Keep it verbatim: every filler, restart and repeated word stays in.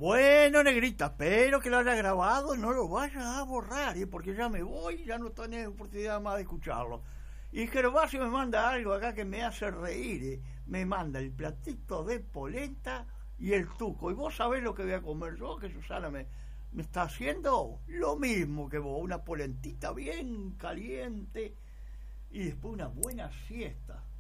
Bueno, negrita, espero que lo haya grabado, no lo vayas a borrar, ¿eh? Porque ya me voy, ya no tenés oportunidad más de escucharlo. Y Gervasio me manda algo acá que me hace reír, ¿eh? Me manda el platito de polenta y el tuco. Y vos sabés lo que voy a comer yo, que Susana me, me está haciendo lo mismo que vos, una polentita bien caliente y después una buena siesta.